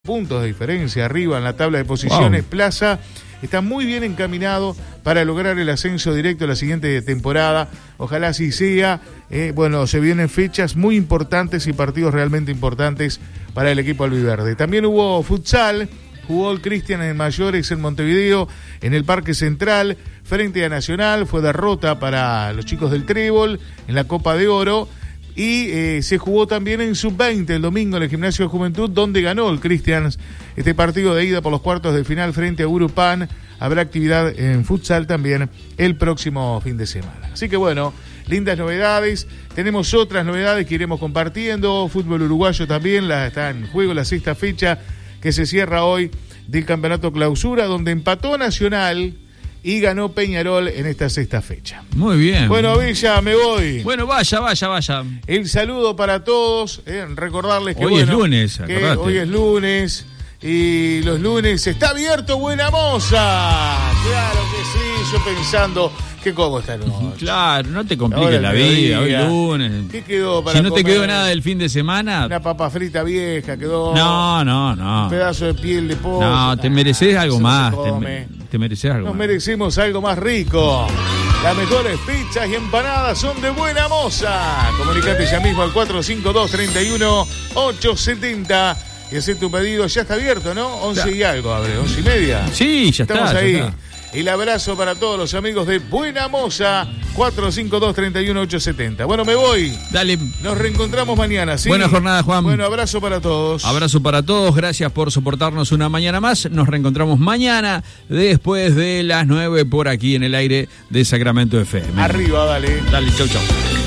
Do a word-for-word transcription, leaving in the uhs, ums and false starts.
puntos de diferencia arriba en la tabla de posiciones. Wow. Plaza está muy bien encaminado para lograr el ascenso directo a la siguiente temporada. Ojalá así sea. Eh, bueno, se vienen fechas muy importantes y partidos realmente importantes para el equipo albiverde. También hubo futsal. Jugó el Cristian en mayores en Montevideo, en el Parque Central, frente a Nacional. Fue derrota para los chicos del Trébol en la Copa de Oro. Y eh, se jugó también en sub veinte el domingo en el Gimnasio de Juventud, donde ganó el Cristians este partido de ida por los cuartos de final frente a Urupán. Habrá actividad en futsal también el próximo fin de semana. Así que bueno, lindas novedades. Tenemos otras novedades que iremos compartiendo. Fútbol uruguayo también, la, está en juego la sexta fecha que se cierra hoy del Campeonato Clausura, donde empató Nacional y ganó Peñarol en esta sexta fecha. Muy bien. Bueno, Villa, me voy. Bueno, vaya, vaya, vaya. El saludo para todos. Eh, recordarles que hoy bueno, es lunes, que acordate. hoy es lunes y los lunes está abierto Buena Moza. Claro que sí, yo pensando que cómo está el noche. Claro, no te compliques la vida, hoy lunes. ¿Qué quedó para Si no comer? te quedó nada del fin de semana. Una papa frita vieja quedó. No, no, no. Un pedazo de piel de pollo. No, te mereces algo Eso más. no se come. Te, te mereces algo Nos más. merecemos algo más rico. Las mejores pizzas y empanadas son de Buena Moza. Comunicate ya mismo al cuatro cinco dos, tres uno, ocho siete cero y hacé tu pedido. Ya está abierto, ¿no? once Claro. y algo abre, once y media. Sí, ya Estamos está. ahí. Ya está. El abrazo para todos los amigos de Buena Moza, cuatro cinco dos, tres uno, ocho siete cero. Bueno, me voy. Dale. Nos reencontramos mañana, ¿sí? Buena jornada, Juan. Bueno, abrazo para todos. Abrazo para todos, gracias por soportarnos una mañana más. Nos reencontramos mañana después de las nueve por aquí en el aire de Sacramento F M. Arriba, dale. Dale, chau, chau.